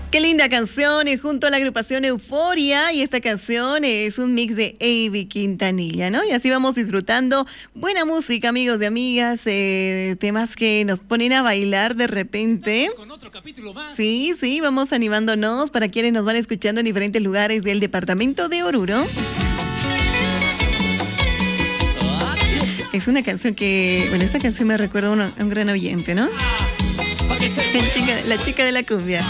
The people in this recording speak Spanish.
Qué linda canción, y junto a la agrupación Euforia, y esta canción es un mix de Avi Quintanilla, ¿no? Y así vamos disfrutando buena música, amigos y amigas, temas que nos ponen a bailar de repente. Estamos con otro capítulo más. Sí, vamos animándonos para quienes nos van escuchando en diferentes lugares del departamento de Oruro. Es una canción que, bueno, esta canción me recuerda a un gran oyente, ¿no? La chica de la cumbia.